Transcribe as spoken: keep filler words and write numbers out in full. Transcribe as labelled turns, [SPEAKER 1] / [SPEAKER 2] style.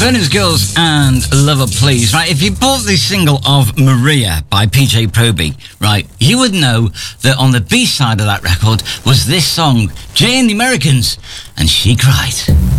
[SPEAKER 1] Vernon's Girls and Lover Please. Right, if you bought the single of Maria by P J Proby, right, you would know that on the B-side of that record was this song, Jay and the Americans, and She Cried.